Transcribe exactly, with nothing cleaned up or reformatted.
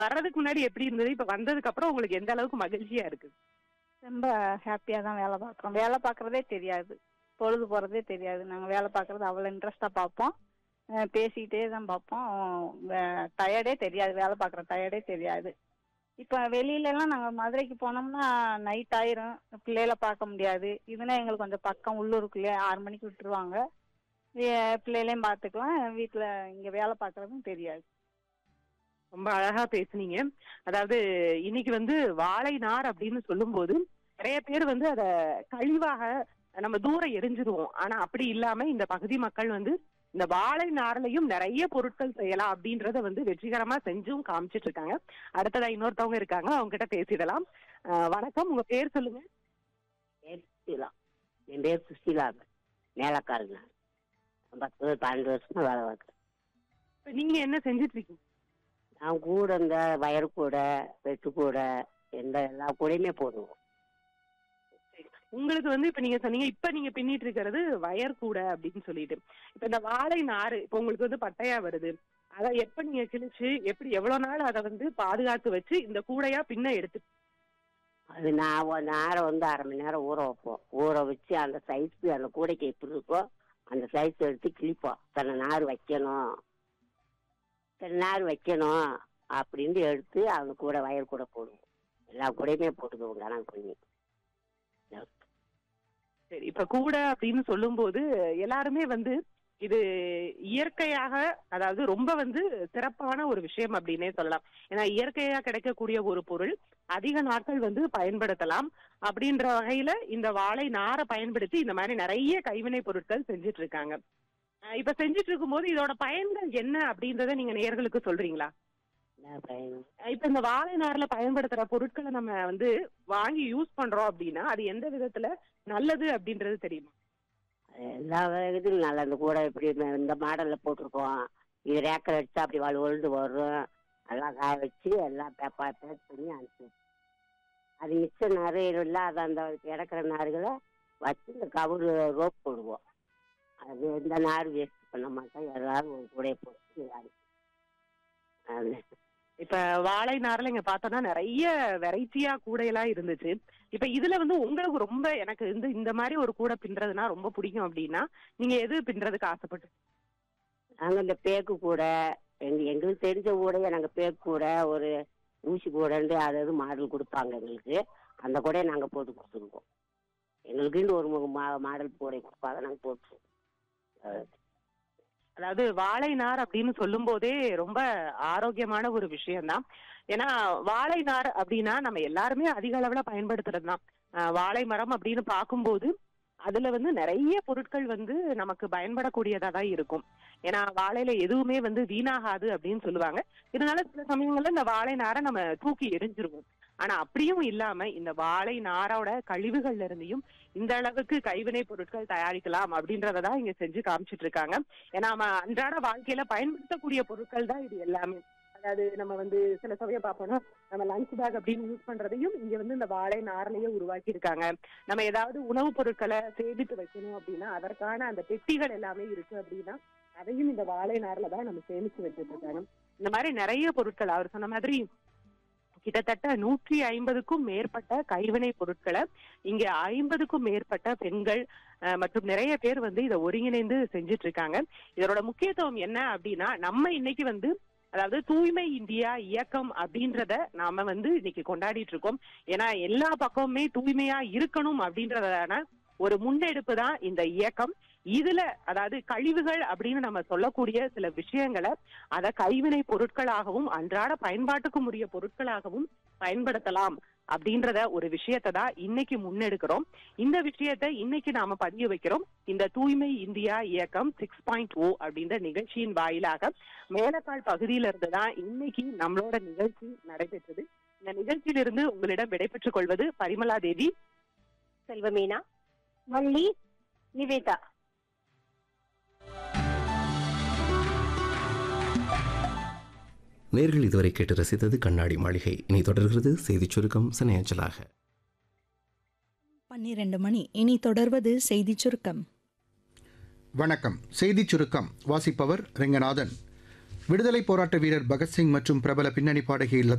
வர்றதுக்கு முன்னாடி எப்படி இருந்தது? இப்ப வந்ததுக்கு அப்புறம் உங்களுக்கு எந்த அளவுக்கு மகிழ்ச்சியா இருக்கு? ரொம்ப ஹேப்பியா தான் வேலை பார்க்குறோம். வேலை பார்க்குறதே தெரியாது. பொழுது போறதே தெரியாது. நாங்க வேலை பார்க்குறது அவ்வளோ இன்ட்ரெஸ்ட்டா பார்ப்போம். அ பேசிக்கிட்டே தான் பார்ப்போம். வே டயர்டே தெரியாது. வேலை பார்க்குற டயர்டே தெரியாது. இப்ப வெளியிலலாம் நாங்க மதுரைக்கு போனோம்னா நைட் ஆயிரும். பிள்ளைகள பார்க்க முடியாது. இதுனா எங்களுக்கு கொஞ்சம் பக்கம் உள்ளூருக்குள்ளயே ஆறு மணிக்கு விட்டுருவாங்க. எ பிள்ளைகளையும் பார்த்துக்கலாம். வீட்ல இங்க வேலை பார்க்குறதும் தெரியாது. ரொம்ப அழகா பேசுனீங்க. அதாவது இன்னைக்கு வந்து வாழை நார் அப்படின்னு சொல்லும்போது, நெறைய பேர் வந்து அத கழிவாக நம்ம தூரம் எறிஞ்சிருவோம். ஆனா அப்படி இல்லாம இந்த பகுதி மக்கள் வந்து இந்த வாழை நார்லயும் நெறைய பொருட்கள் செய்யலாம் அப்படின்றத வந்து வெற்றிகரமா செஞ்சும் காமிச்சிட்டு இருக்காங்க. அடுத்ததா இன்னொருத்தவங்க இருக்காங்க. அவங்க கிட்ட பேசிடலாம். அ வணக்கம். உங்க பேர் சொல்லுங்க. பேர் சுசீலா. என் பேர் சுசீலா. மேலக்காரங்க. பத்து பன்னெண்டு வருஷமா வேலை பார்க்குறேன். இப்ப நீங்க என்ன செஞ்சுட்டு இருக்கீங்க? நான் கூட இந்த வயர் கூட வெட்டு கூட எந்த எல்லா கூடையுமே போடுவோம். உங்களுக்கு வந்து இப்ப நீங்க சொன்னீங்க, இப்ப நீங்க பின்னிட்டு இருக்கிறது வயர் கூடை அப்படின்னு சொல்லிட்டு. இப்ப இந்த வாழை நாறு இப்ப உங்களுக்கு வந்து பட்டையா வருது. அத எப்ப நீங்க கிழிச்சு எப்படி எவ்வளவு நாள் அத வந்து பாதுகாத்து வச்சு இந்த கூடையா பின்ன எடுத்து அது நான் ஒரு நேரம் வந்து அரை மணி நேரம் ஊற வைப்போம். ஊற வச்சு அந்த சைஸ்க்கு அந்த கூடைக்கு எப்படி இருக்கோ அந்த சைஸ் எடுத்து கிழிப்போம். தன்னை நார் வைக்கணும் தன்னை நார் வைக்கணும் அப்படின்ட்டு எடுத்து அவங்க கூட வயர் கூட போடுவோம். எல்லா கூடையுமே போட்டுக்குவோம் கணக்கு பண்ணி. சரி, இப்ப கூடை அப்படின்னு சொல்லும்போது எல்லாருமே வந்து இது இயற்கையாக, அதாவது ரொம்ப வந்து சிறப்பான ஒரு விஷயம் அப்படின்னே சொல்லலாம். ஏன்னா இயற்கையா கிடைக்கக்கூடிய ஒரு பொருள் அதிக நாட்கள் வந்து பயன்படுத்தலாம் அப்படின்ற வகையில இந்த வாழை நாரை பயன்படுத்தி இந்த மாதிரி நிறைய கைவினை பொருட்கள் செஞ்சுட்டு இருக்காங்க. அஹ் இப்ப செஞ்சுட்டு இருக்கும்போது இதோட பயன்கள் என்ன அப்படின்றத நீங்க நேயர்களுக்கு சொல்றீங்களா? என்ன பயன்? அஹ் இப்ப இந்த வாழை நார்ல பயன்படுத்துற பொருட்களை நம்ம வந்து வாங்கி யூஸ் பண்றோம் அப்படின்னா அது எந்த விதத்துல நல்லது அப்படின்றது தெரியுமா? எல்லா இதுலையும் நல்லா இந்த கூடை இப்படி இந்த மாடலில் போட்டிருக்கோம். இது ரேக்கர் அடிச்சா அப்படி வாழ் ஒழுந்து வரும். எல்லாம் காய வச்சு எல்லாம் பேப்பா பேக் பண்ணி அனுப்பி அது மிச்ச நாறு இல்லாத அந்த கிடக்கிற நாறுகளை வச்சு இந்த கவுரு ரோப் போடுவோம். அது எந்த நார் வேஸ்ட் பண்ண மாட்டோம். எல்லாரும் ஒரு கூடையை போட்டு அது இப்ப வாழை நார்ல இங்க பார்த்தோம்னா நிறைய வெரைட்டியா கூடையெல்லாம் இருந்துச்சு. இப்ப இதுல வந்து உங்களுக்கு ரொம்ப எனக்கு இந்த இந்த மாதிரி ஒரு கூடை பின்றதுன்னா ரொம்ப பிடிக்கும் அப்படின்னா நீங்க எது பின்றதுக்கு ஆசைப்பட்டு? நாங்கள் இந்த பேக்கு கூடை எங்க எங்களுக்கு தெரிஞ்ச கூடையை நாங்கள் பேக்கு கூடை ஒரு ஊசி கூடைன்ட்டு அதாவது மாடல் கொடுப்பாங்க எங்களுக்கு. அந்த கூடையை நாங்கள் போட்டு கொடுத்துருக்கோம். எங்களுக்குன்னு ஒரு மு- மா மாடல் கூடை கொடுப்பாங்க, நாங்கள் போட்டுருவோம். அஹ் அதாவது வாழை நார் அப்படின்னு சொல்லும் போதே ரொம்ப ஆரோக்கியமான ஒரு விஷயம்தான். ஏன்னா வாழை நார் அப்படின்னா நம்ம எல்லாருமே அதிக அளவுல பயன்படுத்துறது தான். அஹ் வாழை மரம் அப்படின்னு பார்க்கும்போது அதுல வந்து நிறைய பொருட்கள் வந்து நமக்கு பயன்படக்கூடியதா தான் இருக்கும். ஏன்னா வாழையில எதுவுமே வந்து வீணாகாது அப்படின்னு சொல்லுவாங்க. இதனால சில சமயங்கள்ல இந்த வாழை நாரை நம்ம தூக்கி எரிஞ்சிருவோம். ஆனா அப்படியும் இல்லாம இந்த வாழை நாரோட கழிவுகள்ல இருந்தையும் இந்த அளவுக்கு கைவினை பொருட்கள் தயாரிக்கலாம் அப்படின்றதான் இங்க செஞ்சு காமிச்சிட்டு இருக்காங்க. ஏன்னா நம்ம அன்றாட வாழ்க்கையில பயன்படுத்தக்கூடிய பொருட்கள் தான் இது எல்லாமே. அதாவது நம்ம வந்து சில சமயம் பார்ப்போம்னா நம்ம லஞ்ச் பேக் அப்படின்னு யூஸ் பண்றதையும் இங்க வந்து இந்த வாழை நார்லயே உருவாக்கி இருக்காங்க. நம்ம ஏதாவது உணவுப் பொருட்களை சேமித்து வைக்கணும் அப்படின்னா அதற்கான அந்த பெட்டிகள் எல்லாமே இருக்கு அப்படின்னா அதையும் இந்த வாழை நார்ல தான் நம்ம சேமிச்சு வச்சுட்டு இருக்காங்க. இந்த மாதிரி நிறைய பொருட்கள் அவர் சொன்ன மாதிரி கிட்டத்தட்ட நூற்றி ஐம்பதுக்கும் மேற்பட்ட கைவினை பொருட்களை இங்க ஐம்பதுக்கும் மேற்பட்ட பெண்கள் அஹ், மற்றும் நிறைய பேர் வந்து இதை ஒருங்கிணைந்து செஞ்சுட்டு இருக்காங்க. இதோட முக்கியத்துவம் என்ன அப்படின்னா நம்ம இன்னைக்கு வந்து அதாவது தூய்மை இந்தியா இயக்கம் அப்படின்றத நாம வந்து இன்னைக்கு கொண்டாடிட்டு இருக்கோம். ஏன்னா எல்லா பக்கமுமே தூய்மையா இருக்கணும் அப்படின்றதான ஒரு முன்னெடுப்பு தான் இந்த இயக்கம். இதுல அதாவது கழிவுகள் அப்படின்னு நம்ம சொல்லக்கூடிய சில விஷயங்களை அத கைவினை பொருட்களாகவும் அன்றாட பயன்பாட்டுக்கு உரிய பொருட்களாகவும் பயன்படுத்தலாம் அப்படின்றத ஒரு விஷயத்தை தான் இன்னைக்கு முன்னெடுக்கிறோம். இந்த விஷயத்த இன்னைக்கு நாம பதிய வைக்கிறோம். இந்த தூய்மை இந்தியா இயக்கம் சிக்ஸ் பாயிண்ட் ஓ அப்படின்ற நிகழ்ச்சியின் வாயிலாக மேலக்கால் பகுதியில இருந்து தான் இன்னைக்கு நம்மளோட நிகழ்ச்சி நடைபெற்றது. இந்த நிகழ்ச்சியிலிருந்து உங்களிடம் விடைபெற்றுக் கொள்வது பரிமலா தேவி, செல்வமீனா, வள்ளி, நிவேதா. நேர்கள் இதுவரை கேட்டு ரசித்தது கண்ணாடி மாளிகை. இனி தொடர்கிறது செய்திச் சுருக்கம் சனையஞ்சலாக. பன்னிரண்டு மணி. இனி தொடர்வது செய்திச் சுருக்கம். வணக்கம். செய்திச் சுருக்கம் வாசிப்பவர் ரெங்கநாதன். விடுதலை போராட்ட வீரர் பகத்சிங் மற்றும் பிரபல பின்னணி பாடகி